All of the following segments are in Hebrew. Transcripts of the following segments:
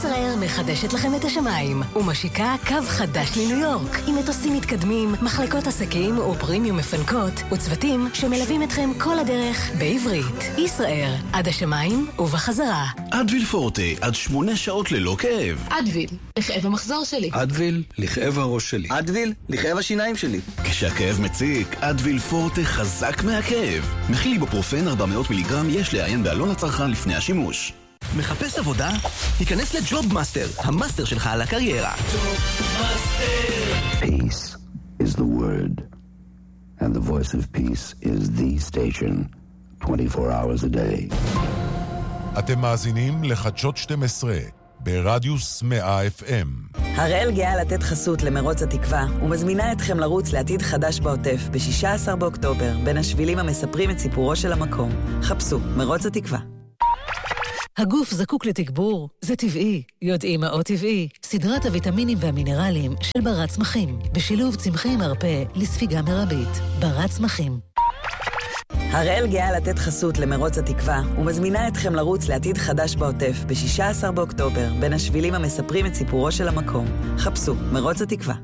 ישראייר מחדשת לכם את השמיים ומשיקה קו חדש לניו יורק עם מטוסים מתקדמים, מחלקות עסקים ופרימיום מפנקות וצוותים שמלווים אתכם כל הדרך בעברית. ישראייר, עד השמיים ובחזרה. אדוויל פורטה, עד 8 שעות ללא כאב. אדוויל, לכאב המחזור שלי. אדוויל, לכאב הראש שלי. אדוויל, לכאב השיניים שלי. כשהכאב מציק, אדוויל פורטה חזק מהכאב. מכיל איבופרופן 400 מיליגרם, יש לעיין בעלון הצרכן לפני השימוש. מחפש עבודה? היכנס לג'וב מאסטר, המאסטר שלך על הקריירה. Peace is the word, and the voice of peace is the station, 24 hours a day. אתם מאזינים לחדשות 12 ברדיוס 100 FM. הראל גאה לתת חסות למרוץ התקווה ומזמינה אתכם לרוץ לעתיד חדש בעוטף ב-16 באוקטובר בין השבילים המספרים את סיפורו של המקום. חפשו מרוץ התקווה. הגוף זקוק לתגבור, זה טבעי. יודעים מה עוד טבעי? סדרת הוויטמינים והמינרלים של ברת צמחים, בשילוב צמחי מרפא לספיגה מרבית. ברת צמחים. הראל גאה לתת חסות למרוץ התקווה ומזמינה אתכם לרוץ לעתיד חדש בעוטף ב-16 באוקטובר בין השבילים המספרים את סיפורו של המקום. חפשו מרוץ התקווה.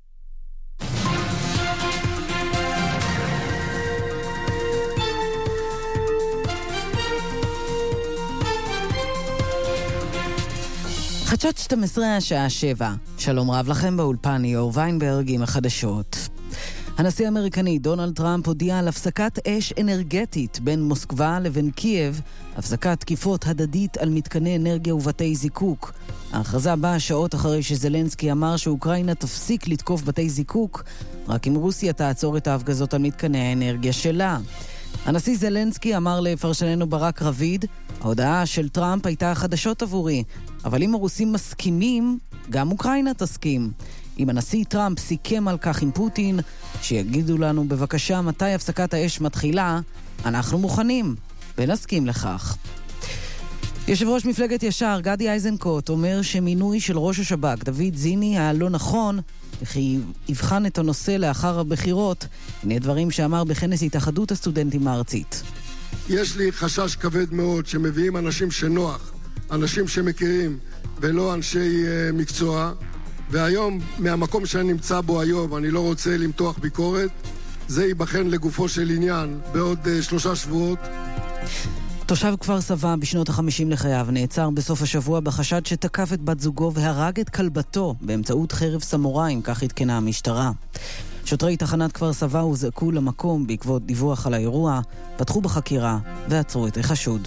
חדשות 12 השעה 7. שלום רב לכם באולפן, ליאור ויינברג עם החדשות. הנשיא האמריקני דונלד טראמפ הודיע על הפסקת אש אנרגטית בין מוסקבה לבין קייב, הפסקת תקיפות הדדית על מתקני אנרגיה ובתי זיקוק. ההכרזה באה שעות אחרי שזלנסקי אמר שאוקראינה תפסיק לתקוף בתי זיקוק, רק אם רוסיה תעצור את ההפגזות על מתקני האנרגיה שלה. הנשיא זלנסקי אמר לפרשננו ברק רביד, ההודעה של טראמפ הייתה חדשות עבורי, אבל אם הרוסים מסכימים, גם אוקראינה תסכים. אם הנשיא טראמפ סיכם על כך עם פוטין, שיגידו לנו בבקשה מתי הפסקת האש מתחילה, אנחנו מוכנים, ונסכים לכך. יושב ראש מפלגת ישר, גדי איזנקוט, אומר שמינוי של ראש השב"כ, דוד זיני, היה לא נכון, וכי יבחן את הנושא לאחר הבחירות. הנה דברים שאמר בכנס התאחדות הסטודנטים הארצית. יש לי חשש כבד מאוד שמביאים אנשים שנוח, אנשים שמכירים, ולא אנשי מקצוע, והיום, מהמקום שאני נמצא בו היום, אני לא רוצה למתוח ביקורת, זה ייבחן לגופו של עניין בעוד 3 שבועות. תושב כפר סבא בשנות ה-50 לחייו נעצר בסוף השבוע בחשד שתקף את בת זוגו והרג את כלבתו באמצעות חרב סמוראים, כך התקנה המשטרה. שוטרי תחנת כפר סבא הוזעקו למקום בעקבות דיווח על האירוע, פתחו בחקירה ועצרו את החשוד.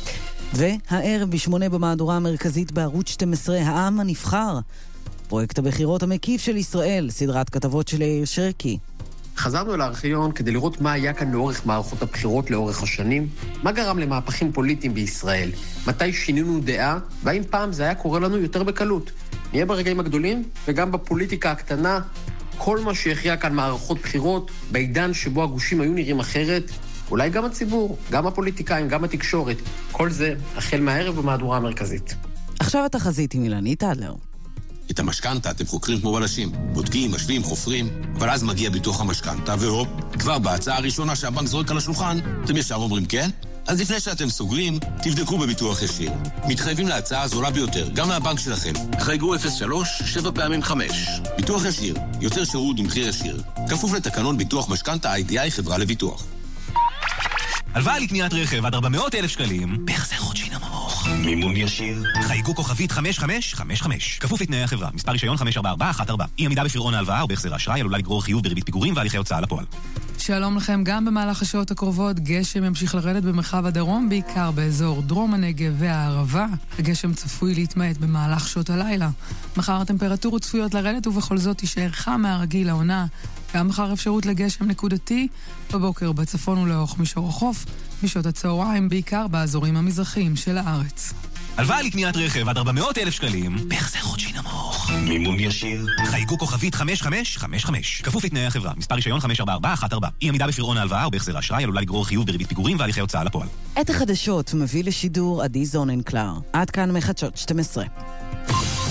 והערב ב8 במהדורה המרכזית בערוץ 12, העם הנבחר, פרויקט הבחירות המקיף של ישראל, סדרת כתבות של יאיר שרקי. חזרנו אל הארכיון כדי לראות מה היה כאן לאורך מערכות הבחירות לאורך השנים, מה גרם למהפכים פוליטיים בישראל, מתי שינינו דעה, והאם פעם זה היה קורה לנו יותר בקלות. נהיה ברגעים הגדולים, וגם בפוליטיקה הקטנה, כל מה שהכריע כאן מערכות בחירות, בעידן שבו הגושים היו נראים אחרת, אולי גם הציבור, גם הפוליטיקאים, גם התקשורת, כל זה החל מהערב במהדורה המרכזית. עכשיו התחזית עם אילנית אדלר. את המשכנתה אתם חוקרים כמו בלשים, בודקים, משווים, חופרים, אבל אז מגיע ביטוח המשכנתה, והופ, כבר בהצעה הראשונה שהבנק זורק על השולחן, אתם ישר אומרים כן? אז לפני שאתם סוגרים, תבדקו בביטוח ישיר. מתחייבים להצעה הזולה ביותר, גם מהבנק שלכם. חייגו 03 7 פעמים 5. ביטוח ישיר, יותר שירות ומחיר ישיר. כפוף לתקנון ביטוח משכנתה IDI חברה לביטוח. הלוואה לקניית רכב עד 400,000 שקלים, בהחזר חודשי נמוך. מימון ישיר. חייגו כוכבית 5555. כפוף לתנאי החברה. מספר רישיון 544114. אי עמידה בפירעון ההלוואה או בהחזר האשראי עלולה לגרור חיוב בריבית פיגורים והליכי הוצאה לפועל. שלום לכם, גם במהלך השעות הקרובות גשם ימשיך לרדת במרחב הדרום, בעיקר באזור דרום הנגב והערבה. הגשם צפוי להתמעט במהלך שעות הלילה. מחר הטמפרטורות צפויות לרדת ובכל זאת תישאר חם מהרגיל לעונה. גם מחר אפשרות לגשם נקודתי, בבוקר בצפון ולאורך מישור החוף, בשעות הצהריים בעיקר באזורים המזרחיים של הארץ. הלוואה לקניית רכב עד 400,000 שקלים, בהחזר חודשי נמוך. מימון ישיר. חייגו כוכבית 5555. כפוף לתנאי החברה. מספר רישיון 544114. אי עמידה בפירעון ההלוואה או בהחזר האשראי עלולה לגרור חיוב בריבית פיגורים והליכי הוצאה לפועל. את החדשות מביא לשידור עדי זוננקלר. עד כאן מחדשות 12.